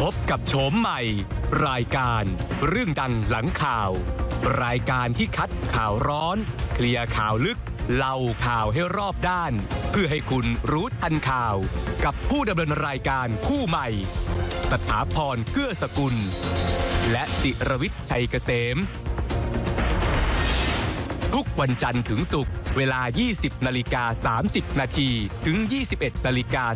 พบกับโฉมใหม่รายการเรื่องดังหลังข่าวรายการที่คัดข่าวร้อนเคลียร์ข่าวลึกเล่าข่าวให้รอบด้านเพื่อให้คุณรู้ทันข่าวกับผู้ดำเนินรายการคู่ใหม่สถาพรเกื้อสกุลและจิรวิทย์ชัยเกษมทุกวันจันทร์ถึงศุกร์เวลา 20:30 น. ถึง 21:30 น.